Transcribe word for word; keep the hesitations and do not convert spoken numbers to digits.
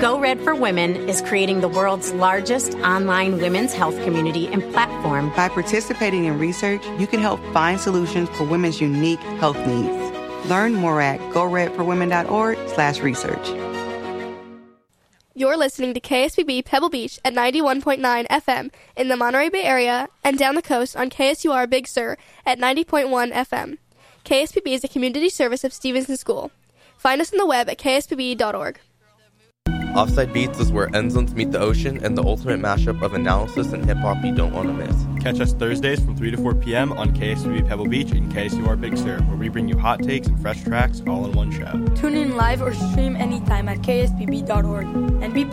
Go Red for Women is creating the world's largest online women's health community and platform. By participating in research, you can help find solutions for women's unique health needs. Learn more at go red for women dot org slash research. You're listening to K S P B Pebble Beach at ninety-one point nine F M in the Monterey Bay area and down the coast on K S U R Big Sur at ninety point one F M. K S P B is a community service of Stevenson School. Find us on the web at k s p b dot org. Offside Beats is where end zones meet the ocean and the ultimate mashup of analysis and hip-hop you don't want to miss. Catch us Thursdays from three to four p.m. on K S P B Pebble Beach and K S U R Big Sur, where we bring you hot takes and fresh tracks all in one show. Tune in live or stream anytime at k s p b dot org and be part